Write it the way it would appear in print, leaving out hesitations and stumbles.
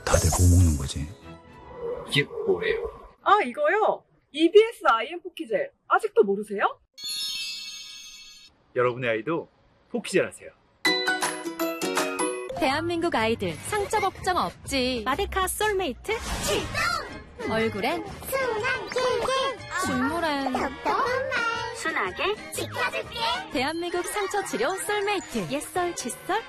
다들 뭐 먹는 거지? 이게 뭐예요? 아, 이거요? EBS IM 포키젤. 아직도 모르세요? 여러분의 아이도 포키젤 하세요. 대한민국 아이들 상처 걱정 없지. 마데카 솔메이트 출동! 얼굴엔 순한 꿀꿀, 눈물엔 답답한 말 순하게 지켜줄게. 대한민국 상처 치료 솔메이트. 옛설 칫솔